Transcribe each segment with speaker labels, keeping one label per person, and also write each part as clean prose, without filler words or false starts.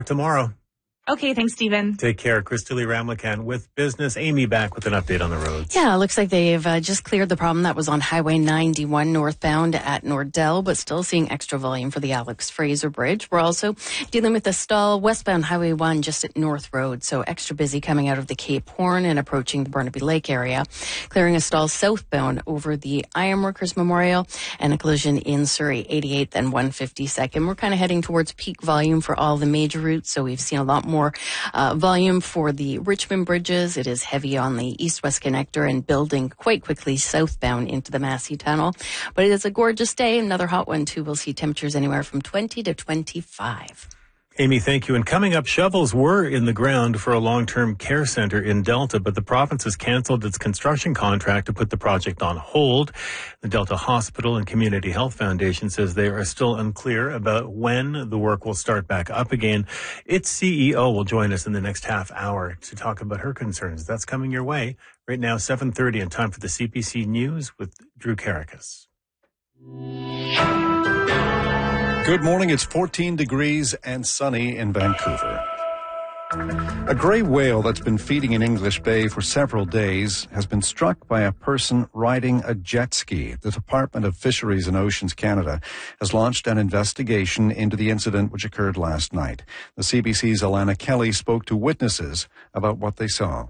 Speaker 1: Tomorrow.
Speaker 2: Okay, thanks, Stephen.
Speaker 1: Take care. Christy Ramlakan with Business. Amy back with an update on the roads.
Speaker 3: Yeah, it looks like they've just cleared the problem that was on Highway 91 northbound at Nordell, but still seeing extra volume for the Alex Fraser Bridge. We're also dealing with a stall westbound Highway 1 just at North Road, so extra busy coming out of the Cape Horn and approaching the Burnaby Lake area. Clearing a stall southbound over the Ironworkers Memorial and a collision in Surrey, 88th and 152nd. We're kind of heading towards peak volume for all the major routes, so we've seen a lot more volume for the Richmond bridges. It is heavy on the east-west connector and building quite quickly southbound into the Massey Tunnel. But it is a gorgeous day. Another hot one, too. We'll see temperatures anywhere from 20 to 25.
Speaker 1: Amy, thank you. And coming up, shovels were in the ground for a long-term care center in Delta, but the province has canceled its construction contract to put the project on hold. The Delta Hospital and Community Health Foundation says they are still unclear about when the work will start back up again. Its CEO will join us in the next half hour to talk about her concerns. That's coming your way. Right now, 7:30, and time for the CPC News with Drew Karakas.
Speaker 4: Good morning. It's 14 degrees and sunny in Vancouver. A grey whale that's been feeding in English Bay for several days has been struck by a person riding a jet ski. The Department of Fisheries and Oceans Canada has launched an investigation into the incident which occurred last night. The CBC's Alana Kelly spoke to witnesses about what they saw.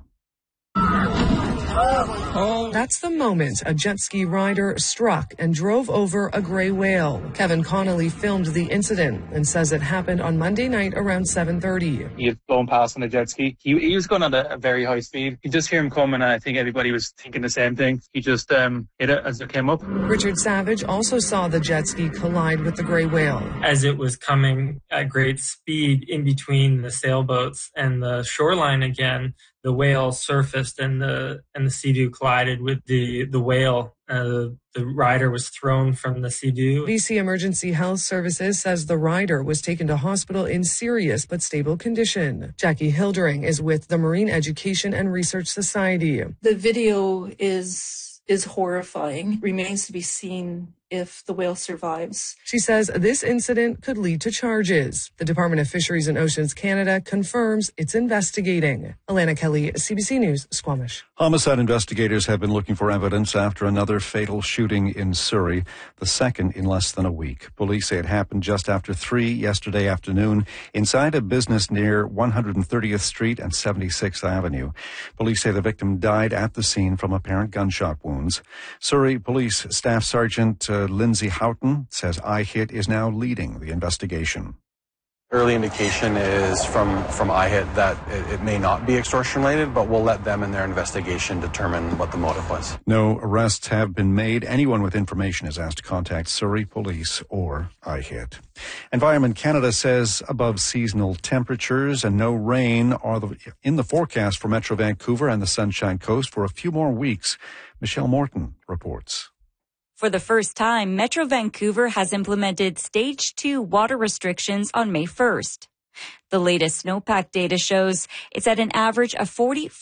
Speaker 5: That's the moment a jet ski rider struck and drove over a grey whale. Kevin Connolly filmed the incident and says it happened on Monday night around 7:30.
Speaker 6: He had flown past on a jet ski. He was going at a very high speed. You just hear him coming, and I think everybody was thinking the same thing. He just hit it as it came up.
Speaker 5: Richard Savage also saw the jet ski collide with the grey whale.
Speaker 7: As it was coming at great speed in between the sailboats and the shoreline again, the whale surfaced and the Sea-Doo collided with the whale. The rider was thrown from the Sea-Doo.
Speaker 5: BC Emergency Health Services says the rider was taken to hospital in serious but stable condition. Jackie Hildering is with the Marine Education and Research Society.
Speaker 8: The video is horrifying. Remains to be seen if the whale survives.
Speaker 5: She says this incident could lead to charges. The Department of Fisheries and Oceans Canada confirms it's investigating. Alana Kelly, CBC News, Squamish.
Speaker 4: Homicide investigators have been looking for evidence after another fatal shooting in Surrey, the second in less than a week. Police say it happened just after 3 yesterday afternoon inside a business near 130th Street and 76th Avenue. Police say the victim died at the scene from apparent gunshot wounds. Surrey Police Staff Sergeant Lindsay Houghton says IHIT is now leading the investigation.
Speaker 9: Early indication is from IHIT that it may not be extortion related, but we'll let them in their investigation determine what the motive was.
Speaker 4: No arrests have been made. Anyone with information is asked to contact Surrey Police or IHIT. Environment Canada says above seasonal temperatures and no rain are in the forecast for Metro Vancouver and the Sunshine Coast for a few more weeks. Michelle Morton reports.
Speaker 10: For the first time, Metro Vancouver has implemented Stage 2 water restrictions on May 1st. The latest snowpack data shows it's at an average of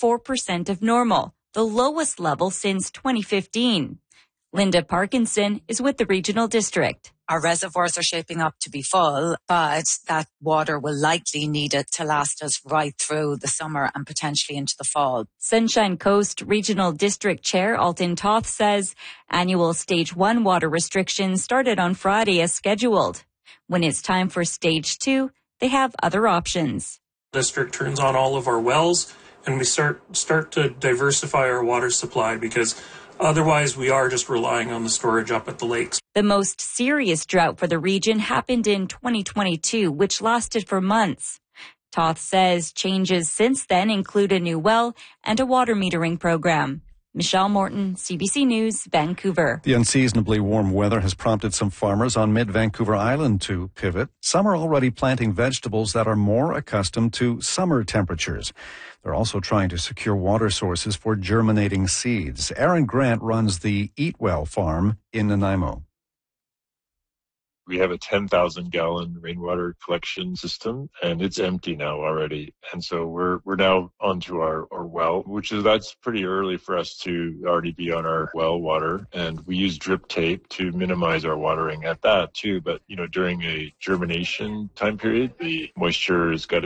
Speaker 10: 44% of normal, the lowest level since 2015. Linda Parkinson is with the Regional District.
Speaker 11: Our reservoirs are shaping up to be full, but that water will likely need it to last us right through the summer and potentially into the fall.
Speaker 10: Sunshine Coast Regional District Chair Alton Toth says annual Stage 1 water restrictions started on Friday as scheduled. When it's time for Stage 2, they have other options.
Speaker 12: District turns on all of our wells and we start to diversify our water supply because otherwise, we are just relying on the storage up at the lakes.
Speaker 10: The most serious drought for the region happened in 2022, which lasted for months. Toth says changes since then include a new well and a water metering program. Michelle Morton, CBC News, Vancouver.
Speaker 4: The unseasonably warm weather has prompted some farmers on mid-Vancouver Island to pivot. Some are already planting vegetables that are more accustomed to summer temperatures. They're also trying to secure water sources for germinating seeds. Aaron Grant runs the Eat Well farm in Nanaimo.
Speaker 13: We have a 10,000-gallon rainwater collection system, and it's empty now already. And so we're now onto our well, that's pretty early for us to already be on our well water. And we use drip tape to minimize our watering at that too. But, during a germination time period, the moisture has got to